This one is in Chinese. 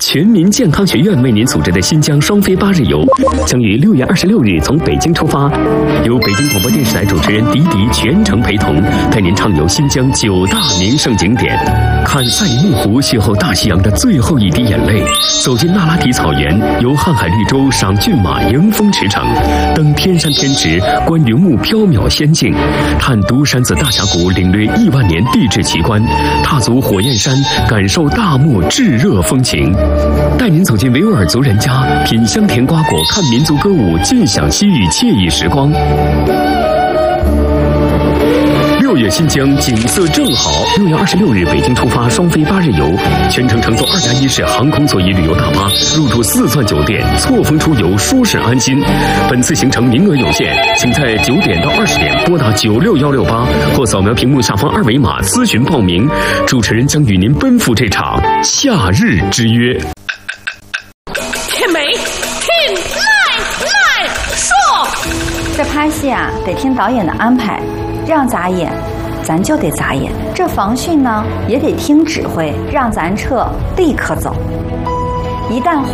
全民健康学院为您组织的新疆双飞8日游，将于6月26日从北京出发，由北京广播电视台主持人迪迪全程陪同，带您畅游新疆9大名胜景点，看赛里木湖邂逅大西洋的最后一滴眼泪，走进那拉提草原，游瀚海绿洲，赏骏马，迎风驰骋，登天山天池，观云雾缥缈仙境，探独山子大峡谷，领略亿万年地质奇观，踏足火焰山，感受大漠炙热风情，带您走进维吾尔族人家，品香甜瓜果，看民族歌舞，尽享西域惬意时光。6月新疆景色正好，6月26日北京出发，双飞8日游，全程乘坐2加1式航空座椅旅游大巴，入住4钻酒店，错峰出游，舒适安心。本次行程名额有限，请在9点到20点拨打96168或扫描屏幕下方2维码咨询报名。主持人将与您奔赴这场夏日之约。 天梅，听来说， 这拍戏啊，得听导演的安排，让咱演，咱就得咋演。这防汛呢，也得听指挥，让咱撤立刻走。一旦